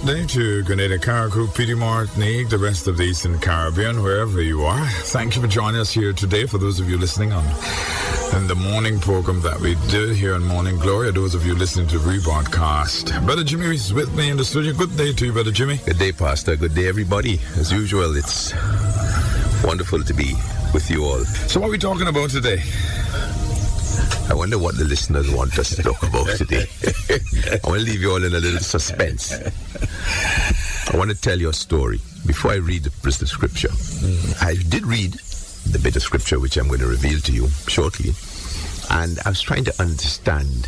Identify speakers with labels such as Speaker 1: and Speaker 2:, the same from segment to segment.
Speaker 1: day to Grenada Carriacou, Peter Martinique, the rest of the Eastern Caribbean, wherever you are. Thank you for joining us here today. For those of you listening on the morning program that we did here on Morning Glory, those of you listening to the rebroadcast. Brother Jimmy is with me in the studio. Good day to you, Brother Jimmy.
Speaker 2: Good day, Pastor. Good day, everybody. As usual, it's wonderful to be with you all.
Speaker 1: So what are we talking about today?
Speaker 2: I wonder what the listeners want us to talk about today. I want to leave you all in a little suspense. I want to tell you a story. Before I read the scripture, I did read the bit of scripture which I'm going to reveal to you shortly, and I was trying to understand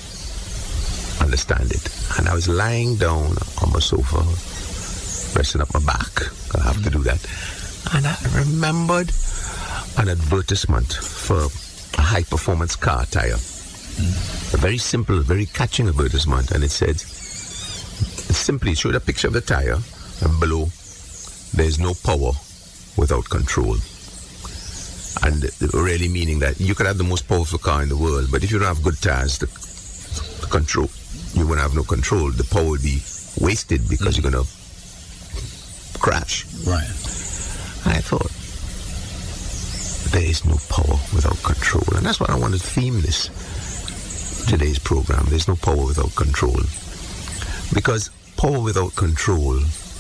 Speaker 2: it. And I was lying down on my sofa, resting up my back. I have to do that. And I remembered an advertisement for a high-performance car tire. A very simple, very catching advertisement, and it said, it showed a picture of the tire, and below, there's no power without control. And really meaning that you could have the most powerful car in the world, but if you don't have good tires to control, you won't have no control. The power will be wasted because you're going to crash.
Speaker 1: Right.
Speaker 2: I thought, there is no power without control. And that's what I want to theme today's program. There's no power without control. Because power without control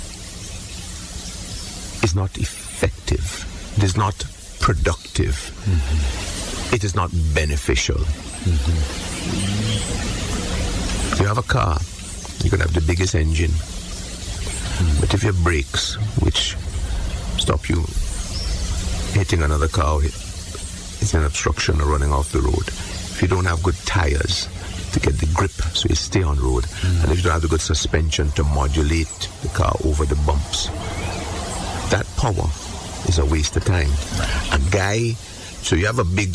Speaker 2: is not effective. It is not productive. Mm-hmm. It is not beneficial. Mm-hmm. If you have a car, you can have the biggest engine. Mm-hmm. But if your brakes, which stop you hitting another car, it's an obstruction or running off the road. If you don't have good tires to get the grip so you stay on road, and if you don't have the good suspension to modulate the car over the bumps, that power is a waste of time. So you have a big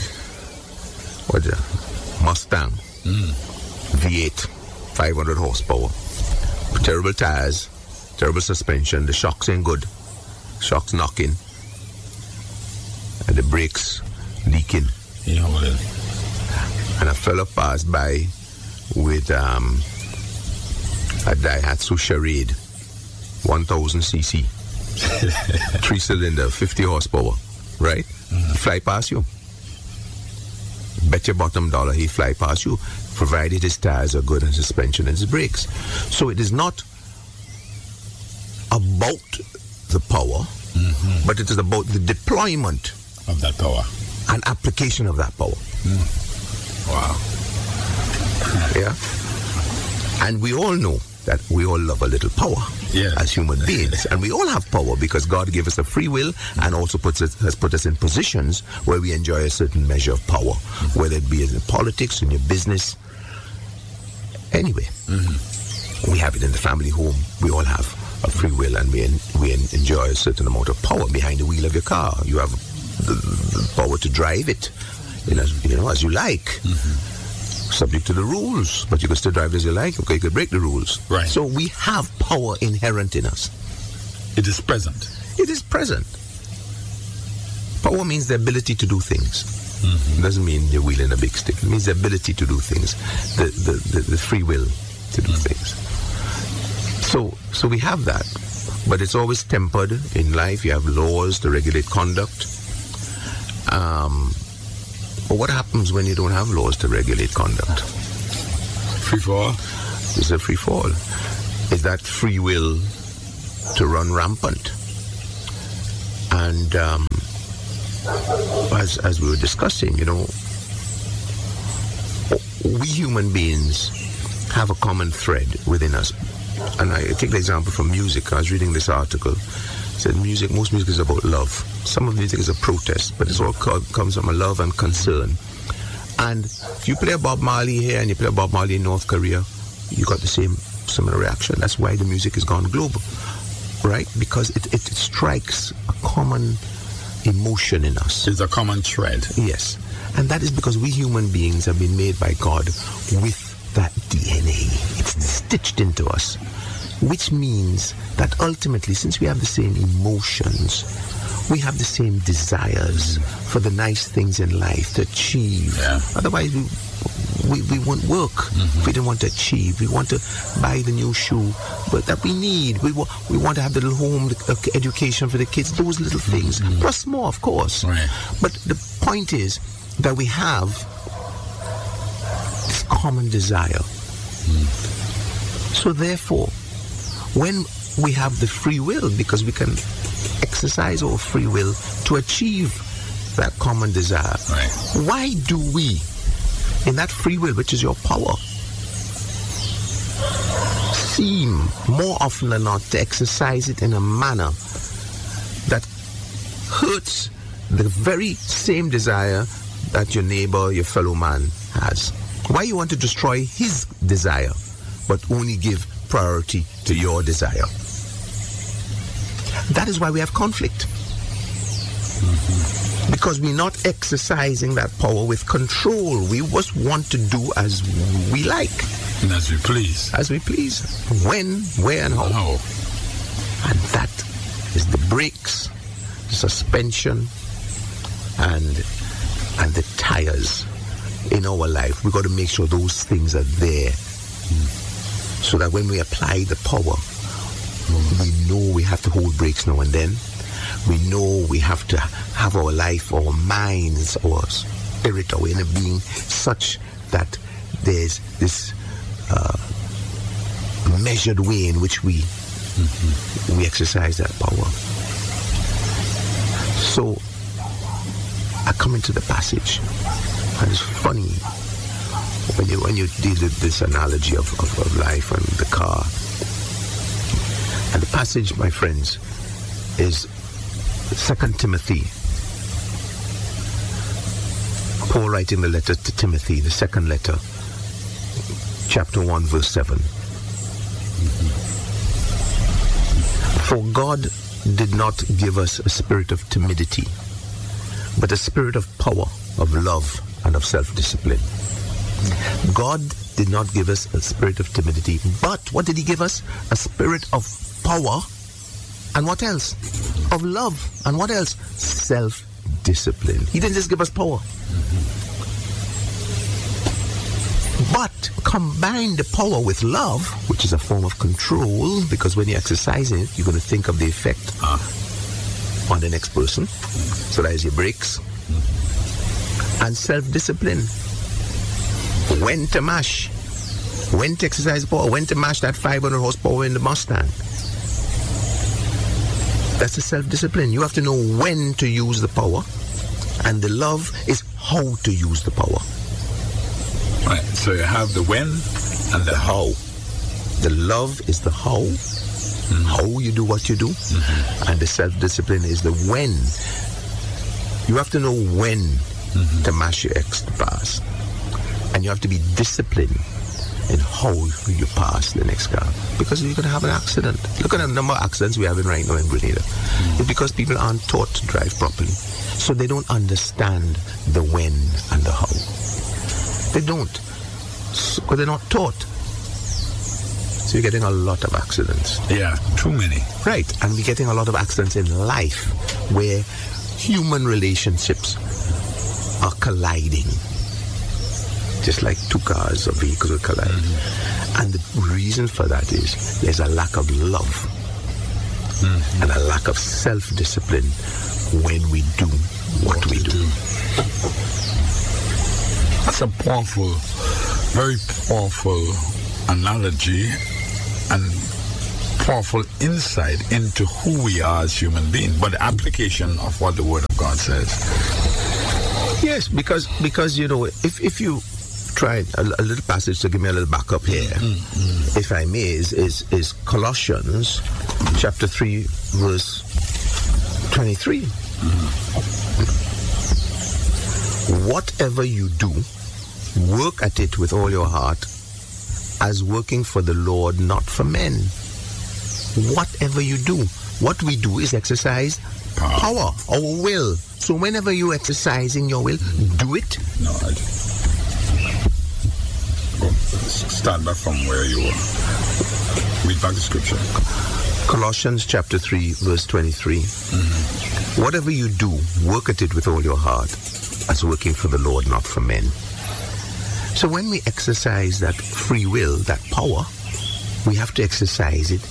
Speaker 2: Mustang V8, 500 horsepower, terrible tires, terrible suspension, the shocks ain't good, shocks knocking, and the brakes leaking.
Speaker 1: You know what it is.
Speaker 2: And a fella passed by with a Daihatsu Charade 1000cc 3-cylinder, 50 horsepower, right? He fly past you. Bet your bottom dollar he fly past you, provided his tires are good and suspension and his brakes. So it is not about the power, but it is about the deployment
Speaker 1: of that power
Speaker 2: and application of that power.
Speaker 1: Wow.
Speaker 2: Yeah. And we all know that we all love a little power as human beings. And we all have power because God gave us a free will and also has put us in positions where we enjoy a certain measure of power, whether it be in politics, in your business. Anyway, we have it in the family home. We all have a free will, and we enjoy a certain amount of power behind the wheel of your car. You have the power to drive it, as you like, subject to the rules, but you can still drive it as you like. Okay, you could break the rules.
Speaker 1: Right.
Speaker 2: So we have power inherent in us.
Speaker 1: It is present.
Speaker 2: It is present. Power means the ability to do things. It doesn't mean you're wheeling a big stick. It means the ability to do things, the free will to do things. So we have that, but it's always tempered in life. You have laws to regulate conduct. But what happens when you don't have laws to regulate conduct?
Speaker 1: Free fall.
Speaker 2: It's a free fall. Is that free will to run rampant? And as we were discussing, we human beings have a common thread within us. And I take the example from music. I was reading this article. It said most music is about love. Some of music is a protest, but it all comes from a love and concern. And if you play a Bob Marley here and you play a Bob Marley in North Korea, you got the similar reaction. That's why the music has gone global, right? Because it strikes a common emotion in us.
Speaker 1: It's a common thread.
Speaker 2: Yes. And that is because we human beings have been made by God with that DNA. It's stitched into us, which means that ultimately, since we have the same emotions, we have the same desires for the nice things in life to achieve. Yeah. Otherwise, we won't work. We don't want to achieve. We want to buy the new shoe, but that we need. We want to have the little home education for the kids. Those little things, plus more, of course.
Speaker 1: Right.
Speaker 2: But the point is that we have this common desire. So therefore, when we have the free will, because we can exercise our free will to achieve that common desire,
Speaker 1: right,
Speaker 2: why do we, in that free will, which is your power, seem more often than not to exercise it in a manner that hurts the very same desire that your neighbor, your fellow man has? Why you want to destroy his desire, but only give priority to your desire? That is why we have conflict. Because we're not exercising that power with control. We just want to do as we like.
Speaker 1: And as we please.
Speaker 2: As we please. When, where, and how. And that is the brakes, the suspension, and the tires in our life. We've got to make sure those things are there. So that when we apply the power, we know we have to hold brakes now and then. We know we have to have our life, our minds, our spirit, our inner being such that there's this measured way in which we exercise that power. So I come into the passage, and it's funny when you deal with this analogy of life and the car. And the passage, my friends, is 2 Timothy. Paul writing the letter to Timothy, the second letter, chapter 1, verse 7. For God did not give us a spirit of timidity, but a spirit of power, of love, and of self-discipline. God did not give us a spirit of timidity, but what did he give us? A spirit of power, and what else? Of love, and what else? Self-discipline. He didn't just give us power. But combine the power with love, which is a form of control, because when you exercise it, you're going to think of the effect on the next person. So that is your brakes. And self-discipline. When to mash. When to exercise power. When to mash that 500 horsepower in the Mustang. That's the self-discipline. You have to know when to use the power. And the love is how to use the power.
Speaker 1: Right. So you have the when and the how.
Speaker 2: The love is the how. How you do what you do. And the self-discipline is the when. You have to know when to mash your X to pass. And you have to be disciplined in how you pass the next car. Because you're going to have an accident. Look at the number of accidents we're having right now in Grenada. It's because people aren't taught to drive properly. So they don't understand the when and the how. They don't. Because they're not taught. So you're getting a lot of accidents.
Speaker 1: Yeah, too many.
Speaker 2: Right. And we're getting a lot of accidents in life where human relationships are colliding. Just like two cars or vehicles will collide. And the reason for that is there's a lack of love and a lack of self-discipline when we do what we do.
Speaker 1: That's a powerful, very powerful analogy and powerful insight into who we are as human beings, but the application of what the Word of God says.
Speaker 2: Yes, because you know, if you try a little passage to give me a little backup here, if I may, is Colossians chapter 3, verse 23. Whatever you do, work at it with all your heart, as working for the Lord, not for men. Whatever you do, what we do is exercise power, our will. So whenever you're exercising your will, do it.
Speaker 1: No, start back from where you were. Read back the scripture.
Speaker 2: Colossians chapter 3, verse 23. Whatever you do, work at it with all your heart, as working for the Lord, not for men. So when we exercise that free will, that power, we have to exercise it,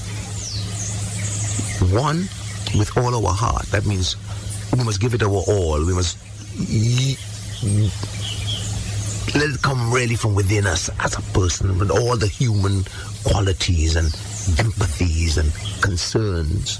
Speaker 2: one, with all our heart. That means we must give it our all. We must let it come really from within us as a person, with all the human qualities and empathies and concerns,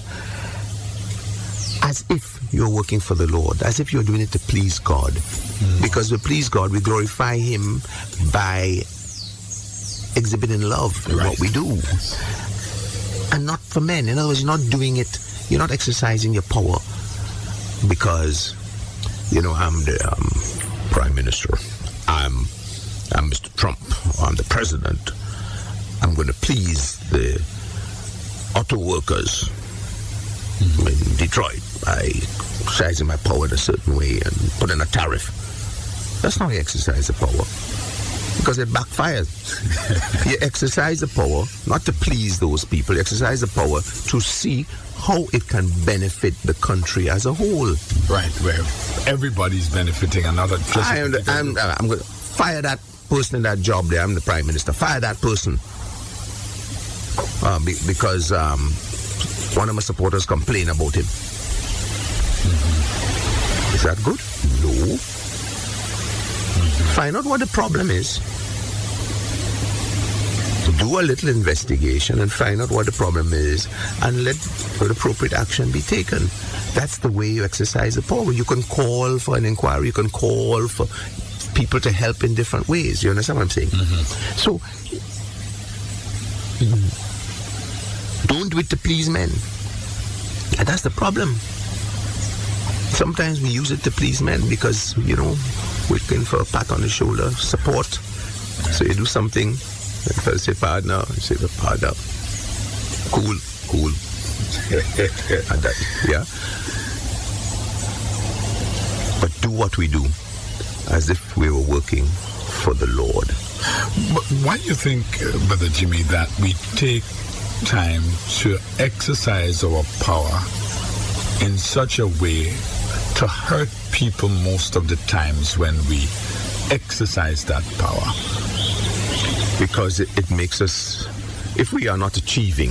Speaker 2: as if you're working for the Lord, as if you're doing it to please God. Because we please God, we glorify Him by exhibiting love in what we do, and not for men. In other words, you're not doing it, you're not exercising your power because, I'm the Prime Minister, I'm Mr. Trump, I'm the President, I'm going to please the auto workers in Detroit by exercising my power in a certain way and putting a tariff. That's not how you exercise the power, because it backfires. You exercise the power not to please those people. You exercise the power to see how it can benefit the country as a whole.
Speaker 1: Right, where everybody's benefiting another.
Speaker 2: I'm going to fire that person in that job there. I'm the Prime Minister. Fire that person because one of my supporters complained about him. Is that good? No. Find out what the problem is. Do a little investigation and find out what the problem is, and let appropriate action be taken. That's the way you exercise the power. You can call for an inquiry. You can call for people to help in different ways. You understand what I'm saying? So, don't do it to please men. And that's the problem. Sometimes we use it to please men because, we're looking for a pat on the shoulder, support. So you do something, and if I say partner, you say the partner. Cool. And that, yeah. But do what we do as if we were working for the Lord.
Speaker 1: But why do you think, Brother Jimmy, that we take time to exercise our power in such a way to hurt people most of the times when we exercise that power?
Speaker 2: Because it makes us, if we are not achieving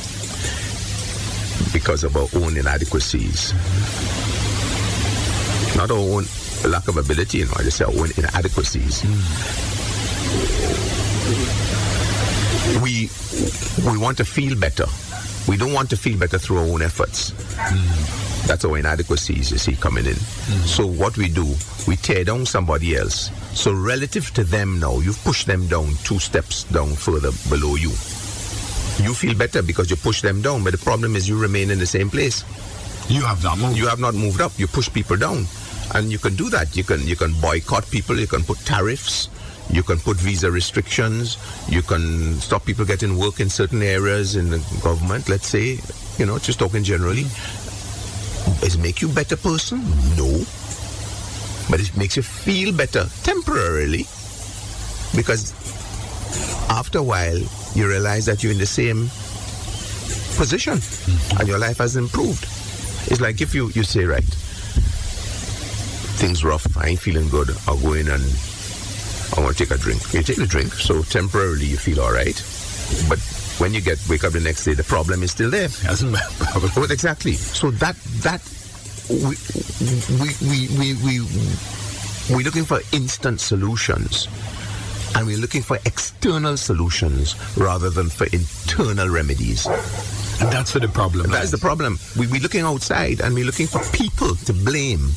Speaker 2: because of our own inadequacies, not our own lack of ability, I just say our own inadequacies, we want to feel better. We don't want to feel better through our own efforts. That's our inadequacies, you see, coming in. So what we do, we tear down somebody else. So relative to them now, you've pushed them down 2 steps down further below you. You feel better because you push them down, but the problem is you remain in the same place.
Speaker 1: You have not moved.
Speaker 2: You have not moved up. You push people down. And you can do that. You can boycott people. You can put tariffs. You can put visa restrictions. You can stop people getting work in certain areas in the government, let's say, just talking generally. Does it make you a better person? No. But it makes you feel better temporarily, because after a while you realize that you're in the same position and your life has improved. It's like if you say, right, things rough, I ain't feeling good, I'll go in and I want to take a drink. You take the drink, so temporarily you feel all right. But when you wake up the next day, the problem is still there.
Speaker 1: Hasn't been a problem.
Speaker 2: Well, exactly. So we're looking for instant solutions, and we're looking for external solutions rather than for internal remedies.
Speaker 1: And that's where the problem is.
Speaker 2: That's the problem. We're looking outside and we're looking for people to blame.